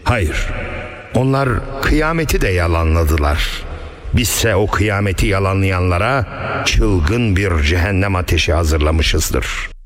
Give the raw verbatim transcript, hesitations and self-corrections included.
Hayır, onlar kıyameti de yalanladılar. Bizse o kıyameti yalanlayanlara çılgın bir cehennem ateşi hazırlamışızdır.